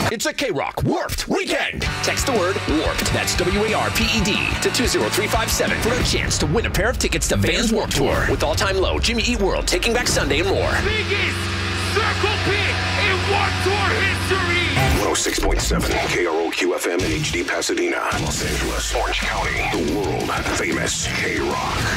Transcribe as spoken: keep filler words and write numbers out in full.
It's a K-Rock Warped Weekend. Text the word WARPED, that's W A R P E D, to two zero three five seven for a chance to win a pair of tickets to Vans Warped Tour with All Time Low, Jimmy Eat World, Taking Back Sunday, and more. Biggest Circle Pit in Warped Tour history. one oh six point seven K R O Q F M in H D Pasadena, Los Angeles, Orange County, the world famous K-Rock.